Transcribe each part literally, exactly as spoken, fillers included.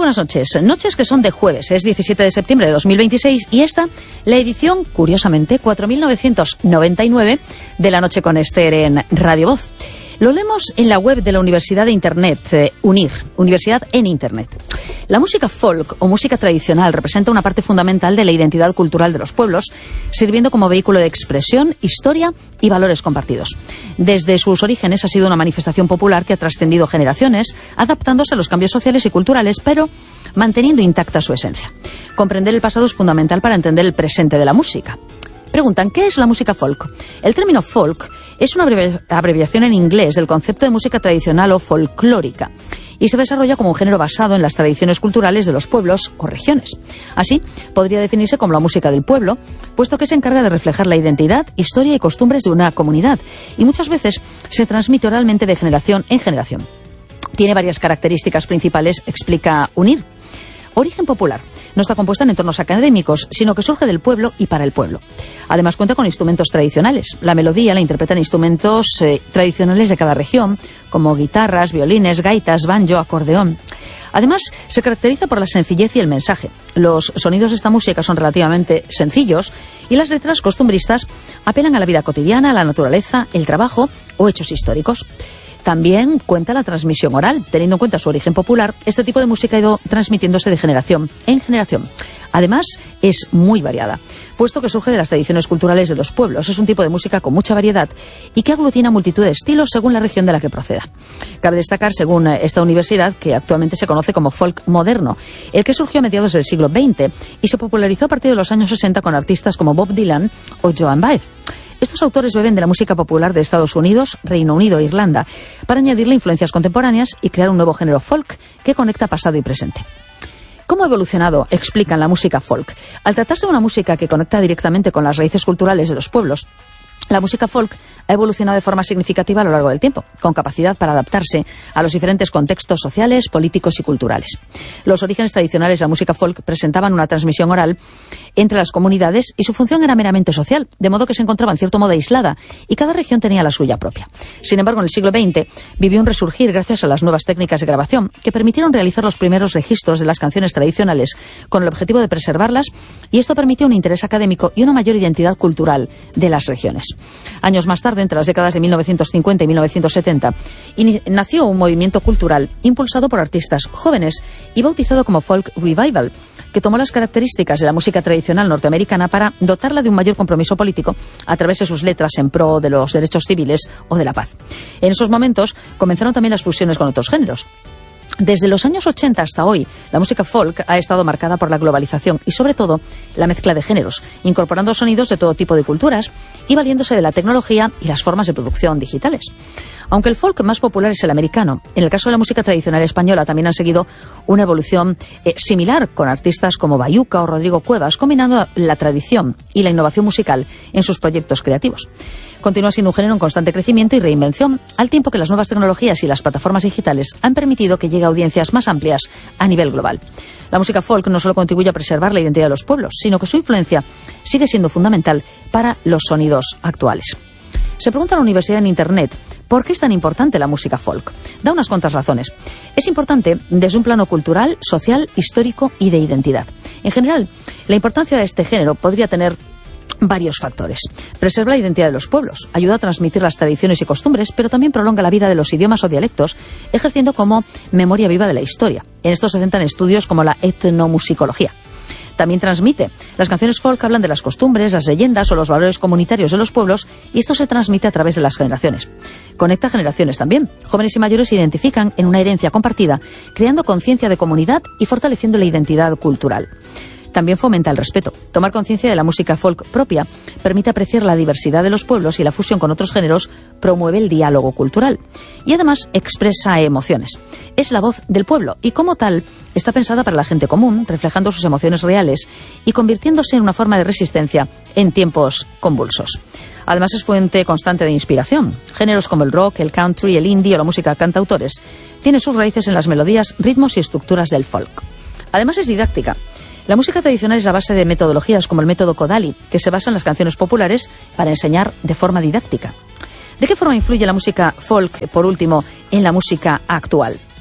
buenas noches. Noches que son de jueves, es diecisiete de septiembre de dos mil veintiséis y esta, la edición, curiosamente, cuatro mil novecientos noventa y nueve de La Noche con Esther en Radio Voz. Lo leemos en la web de la Universidad de Internet, eh, UNIR, Universidad en Internet. La música folk o música tradicional representa una parte fundamental de la identidad cultural de los pueblos, sirviendo como vehículo de expresión, historia y valores compartidos. Desde sus orígenes ha sido una manifestación popular que ha trascendido generaciones, adaptándose a los cambios sociales y culturales, pero manteniendo intacta su esencia. Comprender el pasado es fundamental para entender el presente de la música. Preguntan, ¿qué es la música folk? El término folk es una abrevi- abreviación en inglés del concepto de música tradicional o folclórica y se desarrolla como un género basado en las tradiciones culturales de los pueblos o regiones. Así, podría definirse como la música del pueblo, puesto que se encarga de reflejar la identidad, historia y costumbres de una comunidad y muchas veces se transmite oralmente de generación en generación. Tiene varias características principales, explica UNIR. Origen popular. No está compuesta en entornos académicos, sino que surge del pueblo y para el pueblo. Además cuenta con instrumentos tradicionales. La melodía la interpretan instrumentos eh, tradicionales de cada región, como guitarras, violines, gaitas, banjo, acordeón. Además, se caracteriza por la sencillez y el mensaje. Los sonidos de esta música son relativamente sencillos y las letras costumbristas apelan a la vida cotidiana, a la naturaleza, el trabajo o hechos históricos. También cuenta la transmisión oral. Teniendo en cuenta su origen popular, este tipo de música ha ido transmitiéndose de generación en generación. Además, es muy variada, puesto que surge de las tradiciones culturales de los pueblos. Es un tipo de música con mucha variedad y que aglutina multitud de estilos según la región de la que proceda. Cabe destacar, según esta universidad, que actualmente se conoce como folk moderno, el que surgió a mediados del siglo veinte y se popularizó a partir de los años sesenta con artistas como Bob Dylan o Joan Baez. Estos autores beben de la música popular de Estados Unidos, Reino Unido e Irlanda para añadirle influencias contemporáneas y crear un nuevo género folk que conecta pasado y presente. ¿Cómo ha evolucionado? Explican la música folk. Al tratarse de una música que conecta directamente con las raíces culturales de los pueblos, la música folk ha evolucionado de forma significativa a lo largo del tiempo, con capacidad para adaptarse a los diferentes contextos sociales, políticos y culturales. Los orígenes tradicionales de la música folk presentaban una transmisión oral entre las comunidades y su función era meramente social, de modo que se encontraba en cierto modo aislada y cada región tenía la suya propia. Sin embargo, en el siglo veinte vivió un resurgir gracias a las nuevas técnicas de grabación que permitieron realizar los primeros registros de las canciones tradicionales con el objetivo de preservarlas, y esto permitió un interés académico y una mayor identidad cultural de las regiones. Años más tarde, entre las décadas de mil novecientos cincuenta y mil novecientos setenta, nació un movimiento cultural impulsado por artistas jóvenes y bautizado como Folk Revival, que tomó las características de la música tradicional norteamericana para dotarla de un mayor compromiso político a través de sus letras en pro de los derechos civiles o de la paz. En esos momentos comenzaron también las fusiones con otros géneros. Desde los años ochenta hasta hoy, la música folk ha estado marcada por la globalización y, sobre todo, la mezcla de géneros, incorporando sonidos de todo tipo de culturas y valiéndose de la tecnología y las formas de producción digitales. Aunque el folk más popular es el americano, en el caso de la música tradicional española también han seguido una evolución eh, similar, con artistas como Bayuca o Rodrigo Cuevas, combinando la tradición y la innovación musical en sus proyectos creativos. Continúa siendo un género en constante crecimiento y reinvención, al tiempo que las nuevas tecnologías y las plataformas digitales han permitido que llegue a audiencias más amplias a nivel global. La música folk no solo contribuye a preservar la identidad de los pueblos, sino que su influencia sigue siendo fundamental para los sonidos actuales. Se pregunta en la Universidad en Internet, ¿por qué es tan importante la música folk? Da unas cuantas razones. Es importante desde un plano cultural, social, histórico y de identidad. En general, la importancia de este género podría tener varios factores. Preserva la identidad de los pueblos, ayuda a transmitir las tradiciones y costumbres, pero también prolonga la vida de los idiomas o dialectos, ejerciendo como memoria viva de la historia. En esto se centran estudios como la etnomusicología. También transmite. Las canciones folk hablan de las costumbres, las leyendas o los valores comunitarios de los pueblos, y esto se transmite a través de las generaciones. Conecta generaciones también. Jóvenes y mayores se identifican en una herencia compartida, creando conciencia de comunidad y fortaleciendo la identidad cultural. También fomenta el respeto. Tomar conciencia de la música folk propia permite apreciar la diversidad de los pueblos, y la fusión con otros géneros promueve el diálogo cultural. Y además expresa emociones. Es la voz del pueblo y, como tal, está pensada para la gente común, reflejando sus emociones reales y convirtiéndose en una forma de resistencia en tiempos convulsos. Además, es fuente constante de inspiración. Géneros como el rock, el country, el indie o la música cantautores tienen sus raíces en las melodías, ritmos y estructuras del folk. Además, es didáctica. La música tradicional es a base de metodologías como el método Kodály, que se basa en las canciones populares para enseñar de forma didáctica. ¿De qué forma influye la música folk, por último, en la música actual?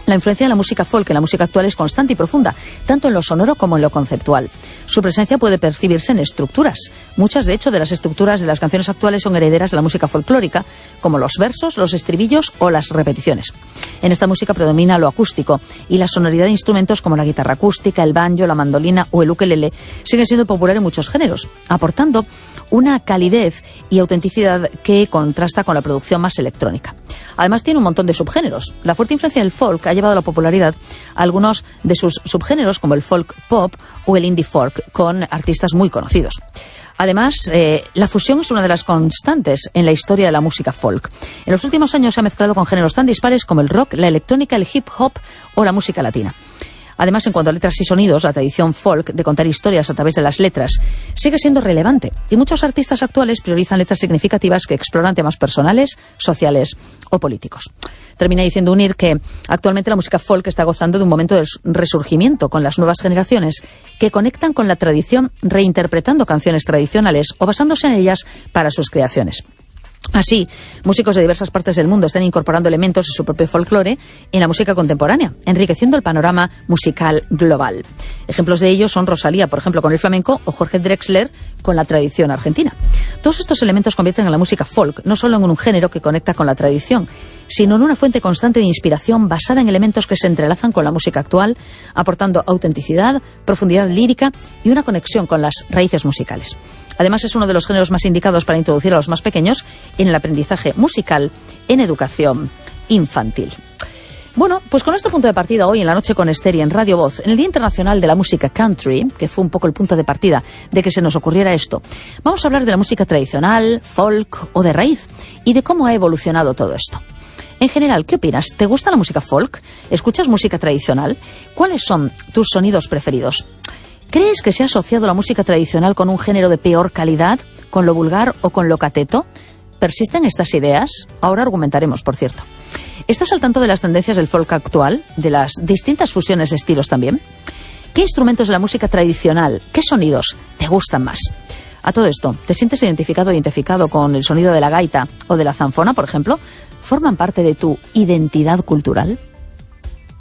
La influencia de la música folk en la música actual es constante y profunda, tanto en lo sonoro como en lo conceptual. Su presencia puede percibirse en estructuras. Muchas, de hecho, de las estructuras de las canciones actuales son herederas de la música folclórica, como los versos, los estribillos o las repeticiones. En esta música predomina lo acústico y la sonoridad de instrumentos como la guitarra acústica, el banjo, la mandolina o el ukelele siguen siendo popular en muchos géneros, aportando una calidez y autenticidad que contrasta con la producción más electrónica. Además, tiene un montón de subgéneros. La fuerte influencia del folk ha llevado a la popularidad a algunos de sus subgéneros, como el folk pop o el indie folk, con artistas muy conocidos. Además, eh, la fusión es una de las constantes en la historia de la música folk. En los últimos años se ha mezclado con géneros tan dispares como el rock, la electrónica, el hip hop o la música latina. Además, en cuanto a letras y sonidos, la tradición folk de contar historias a través de las letras sigue siendo relevante y muchos artistas actuales priorizan letras significativas que exploran temas personales, sociales o políticos. Termina diciendo Unir que actualmente la música folk está gozando de un momento de resurgimiento con las nuevas generaciones que conectan con la tradición reinterpretando canciones tradicionales o basándose en ellas para sus creaciones. Así, músicos de diversas partes del mundo están incorporando elementos de su propio folclore en la música contemporánea, enriqueciendo el panorama musical global. Ejemplos de ello son Rosalía, por ejemplo, con el flamenco, o Jorge Drexler con la tradición argentina. Todos estos elementos convierten a la música folk no solo en un género que conecta con la tradición, sino en una fuente constante de inspiración basada en elementos que se entrelazan con la música actual, aportando autenticidad, profundidad lírica y una conexión con las raíces musicales. Además, es uno de los géneros más indicados para introducir a los más pequeños en el aprendizaje musical en educación infantil. Bueno, pues con este punto de partida hoy en la noche con Esther y en Radio Voz, en el Día Internacional de la Música Country, que fue un poco el punto de partida de que se nos ocurriera esto, vamos a hablar de la música tradicional, folk o de raíz y de cómo ha evolucionado todo esto. En general, ¿qué opinas? ¿Te gusta la música folk? ¿Escuchas música tradicional? ¿Cuáles son tus sonidos preferidos? ¿Crees que se ha asociado la música tradicional con un género de peor calidad, con lo vulgar o con lo cateto? ¿Persisten estas ideas? Ahora argumentaremos, por cierto. ¿Estás al tanto de las tendencias del folk actual, de las distintas fusiones de estilos también? ¿Qué instrumentos de la música tradicional, qué sonidos te gustan más? A todo esto, ¿te sientes identificado o identificado con el sonido de la gaita o de la zanfona, por ejemplo? ¿Forman parte de tu identidad cultural?